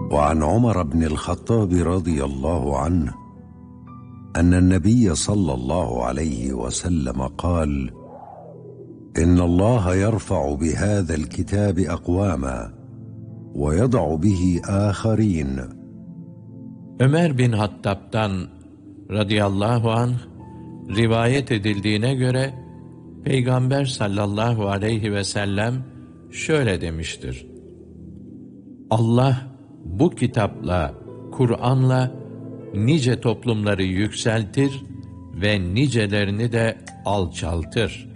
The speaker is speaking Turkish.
وعن عمر بن الخطاب رضي الله عنه أن النبي صلى الله عليه وسلم قال: إن الله يرفع بهذا الكتاب أقواما ويضع به آخرين. Ömer bin Hattab'dan radıyallahu anh rivayet edildiğine göre Peygamber sallallahu aleyhi ve sellem şöyle demiştir: Allah bu kitapla, Kur'an'la nice toplumları yükseltir ve nicelerini de alçaltır.